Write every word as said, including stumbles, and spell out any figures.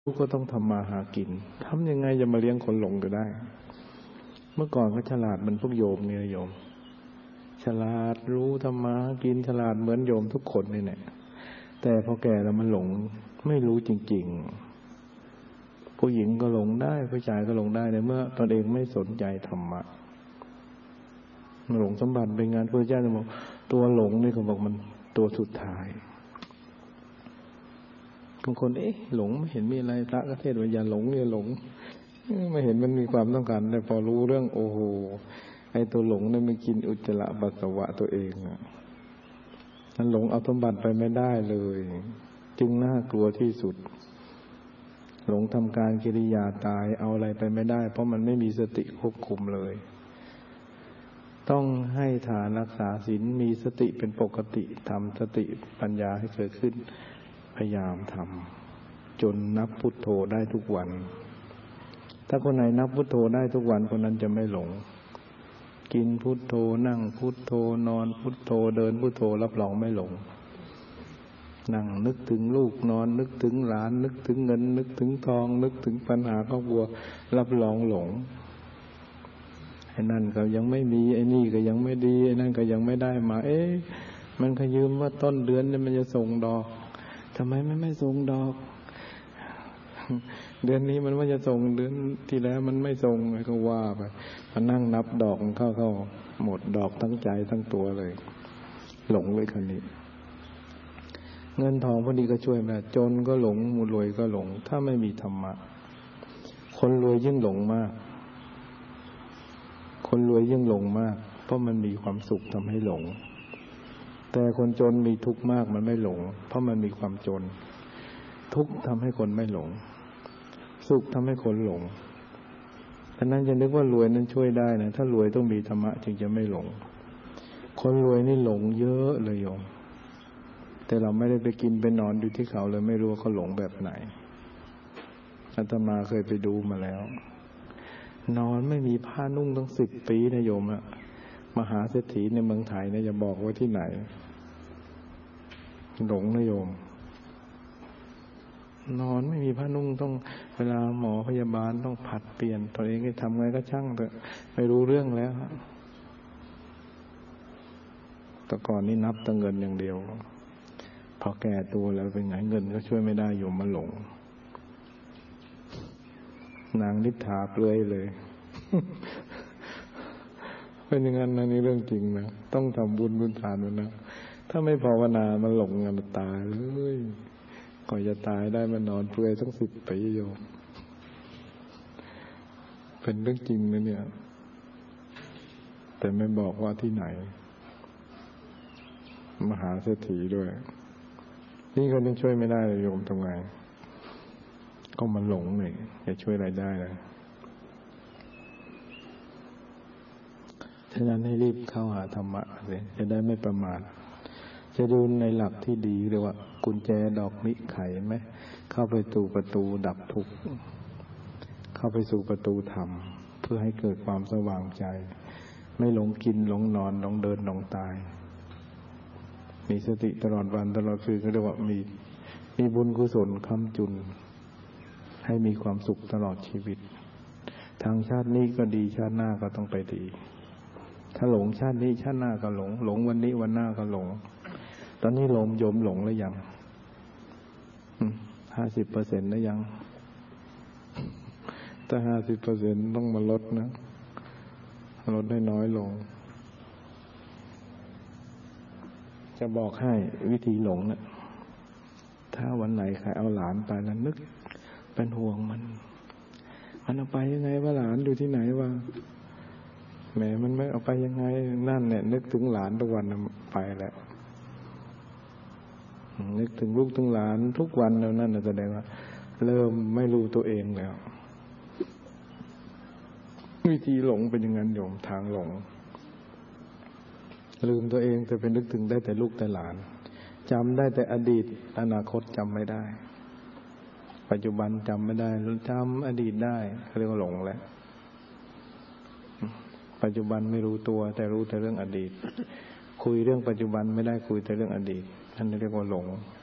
ลูกก็ต้องทำมาหากินทำยังไงจะมาเลี้ยงคนหลงก็ได้เมื่อก่อนก็ฉลาดมันพวกโยมเนี่ยโยมฉลาดรู้ทำมาหากินฉลาดเหมือนโยมทุกคนนี่แหละแต่พอแก่แล้วมันหลงไม่รู้จริงๆผู้หญิงก็หลงได้ผู้ชายก็หลงได้ในเมื่อตนเองไม่สนใจธรรมะหลงสมบัติเป็นงานพระเจ้าจะบอกตัวหลงนี่เขาบอกมันตัวสุดท้ายบางคนเอ๊ะหลงไม่เห็นมีอะไรพระก็เทศน์ว่าอย่าหลงอย่าหลงไม่เห็นมันมีความต้องการแต่พอรู้เรื่องโอ้โหไอ้ตัวหลงนี่มันกินอุจจาระปัสสาวะตัวเองอ่ะมันหลงเอาสมบัติไปไม่ได้เลยจึงน่ากลัวที่สุดหลงทำการกิริยาตายเอาอะไรไปไม่ได้เพราะมันไม่มีสติควบคุมเลยต้องให้ทานรักษาศีลมีสติเป็นปกติทำสติปัญญาให้เกิดขึ้นพยายามทำจนนับพุทโธได้ทุกวันถ้าคนไหนนับพุทโธได้ทุกวันคนนั้นจะไม่หลงกินพุทโธนั่งพุทโธนอนพุทโธเดินพุทโธรับรองไม่หลงนั่งนึกถึงลูกนอนนึกถึงหลานนึกถึงเงินนึกถึงทองนึกถึงปัญหาครอบครัวรับรองหลงไอ้นั่นก็ยังไม่มีไอ้นี่ก็ยังไม่ดีไอ้นั่นก็ยังไม่ได้มาเอ๊ะมันขยืมว่าต้นเดือนเนี่ยมันจะส่งดอกทำไมไม่ไม่ส่งดอกเดือนนี้มันว่าจะส่งเดือนที่แล้วมันไม่ส่งก็ว่าไปมานั่งนับดอกมันเข้าเข้าหมดดอกทั้งใจทั้งตัวเลยหลงเลยคนนี้เงินทองพอดีก็ช่วยไม่ได้จนก็หลงมูรวยก็หลงถ้าไม่มีธรรมะคนรวยยิ่งหลงมากคนรวยยิ่งหลงมากเพราะมันมีความสุขทำให้หลงแต่คนจนมีทุกข์มากมันไม่หลงเพราะมันมีความจนทุกข์ทำให้คนไม่หลงสุขทำให้คนหลงฉะนั้นจะนึกว่ารวยนั้นช่วยได้นะถ้ารวยต้องมีธรรมะจึงจะไม่หลงคนรวยนี่หลงเยอะเลยโยมแต่เราไม่ได้ไปกินไปนอนอยู่ที่เขาเลยไม่รู้ว่าเขาหลงแบบไหนอาตมาเคยไปดูมาแล้วนอนไม่มีผ้านุ่งตั้งสิบปีนะโยมอะมหาเศรษฐีในเมืองไทยเนี่ยจะบอกว่าที่ไหนหลงนะโยมนอนไม่มีผ้านุ่งต้องเวลาหมอพยาบาลต้องผัดเปลี่ยนตัวเองจะทำไงก็ช่างเถอะไม่รู้เรื่องแล้วแต่ก่อนนี่นับแต่เงินอย่างเดียวพอแก่ตัวแล้วเป็นไงเงินก็ช่วยไม่ได้โยมมันหลงนางนิทาเปลือยเลยเป็นอย่างนั้นนะนี่เรื่องจริงนะต้องทำบุญบุญทานมันนะถ้าไม่ภาวนามันหลงกันตายเลยก่อนจะตายได้มันนอนเปลือยตั้งสิบปีโยมเป็นเรื่องจริงนะเนี่ยแต่ไม่บอกว่าที่ไหนมหาเศรษฐีด้วยนี่ก็ยังช่วยไม่ได้เลยโยมทำไงก็มันหลงเลยจะช่วยอะไรได้ล่ะฉะนั้นให้รีบเข้าหาธรรมะเลยจะได้ไม่ประมาทจะดูในหลักที่ดีเรียกว่ากุญแจดอกมิไขไหมเข้าไปสู่ประตูดับทุกข์เข้าไปสู่ประตูธรรมเพื่อให้เกิดความสว่างใจไม่หลงกินหลงนอนหลงเดินหลงตายมีสติตลอดวันตลอดคืนก็เรียกว่ามีมีบุญกุศลค้ำจุนให้มีความสุขตลอดชีวิตทางชาตินี้ก็ดีชาติหน้าก็ต้องไปดีถ้าหลงชาตินี้ชาติหน้าก็หลงหลงวันนี้วันหน้าก็หลงตอนนี้โยมโยมหลงแล้วยังห้าสิบเปอร์เซ็นต์แล้วยังถ้าห้าสิบเปอร์เซ็นต์ต้องมาลดนะลดให้น้อยลงจะบอกให้วิธีหลงนะถ้าวันไหนใครเอาหลานไปแล้วนึกเป็นห่วงมันมันเอาไปยังไงว่าหลานอยู่ที่ไหนวะแหมมันไม่เอาไปยังไงนั่นเนี่ยนึกถึงหลานทุกวันไปแล้วนึกถึงลูกถึงหลานทุกวันแล้วนั่นแสดงว่าเริ่มไม่รู้ตัวเองแล้ววิธีหลงเป็นอย่างนั้นโยมทางหลงลืมตัวเองแต่เป็นนึกถึงได้แต่ลูกแต่หลานจำได้แต่อดีตอนาคตจำไม่ได้ปัจจุบันจำไม่ได้จำอดีตได้เขาเรียกว่าหลงแล้วปัจจุบันไม่รู้ตัวแต่รู้แต่เรื่องอดีตคุยเรื่องปัจจุบันไม่ได้คุยแต่เรื่องอดีตท่านเรียกว่าหลง